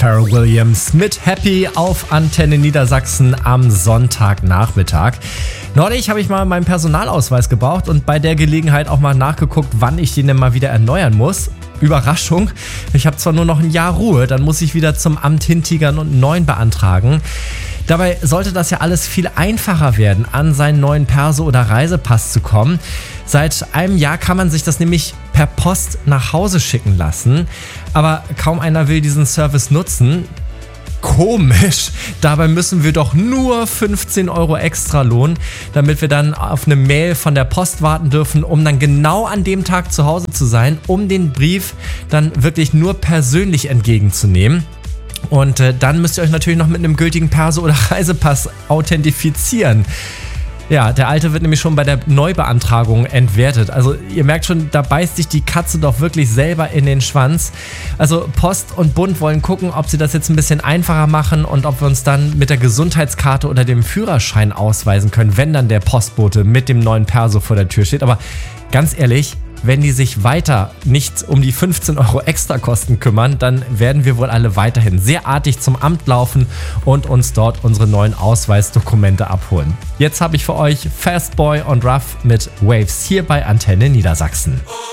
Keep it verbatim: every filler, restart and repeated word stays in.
Pharrell Williams mit Happy auf Antenne Niedersachsen am Sonntagnachmittag. Neulich habe ich mal meinen Personalausweis gebraucht und bei der Gelegenheit auch mal nachgeguckt, wann ich den denn mal wieder erneuern muss. Überraschung, ich habe zwar nur noch ein Jahr Ruhe, dann muss ich wieder zum Amt hintigern und einen neuen beantragen. Dabei sollte das ja alles viel einfacher werden, an seinen neuen Perso- oder Reisepass zu kommen. Seit einem Jahr kann man sich das nämlich per Post nach Hause schicken lassen, aber kaum einer will diesen Service nutzen. Komisch, dabei müssen wir doch nur fünfzehn Euro extra lohnen, damit wir dann auf eine Mail von der Post warten dürfen, um dann genau an dem Tag zu Hause zu sein, um den Brief dann wirklich nur persönlich entgegenzunehmen. Und äh, dann müsst ihr euch natürlich noch mit einem gültigen Perso- oder Reisepass authentifizieren. Ja, der alte wird nämlich schon bei der Neubeantragung entwertet. Also ihr merkt schon, da beißt sich die Katze doch wirklich selber in den Schwanz. Also Post und Bund wollen gucken, ob sie das jetzt ein bisschen einfacher machen und ob wir uns dann mit der Gesundheitskarte oder dem Führerschein ausweisen können, wenn dann der Postbote mit dem neuen Perso vor der Tür steht. Aber ganz ehrlich, wenn die sich weiter nicht um die fünfzehn Euro Extrakosten kümmern, dann werden wir wohl alle weiterhin sehr artig zum Amt laufen und uns dort unsere neuen Ausweisdokumente abholen. Jetzt habe ich für euch Fastboy und Ruff mit Waves hier bei Antenne Niedersachsen.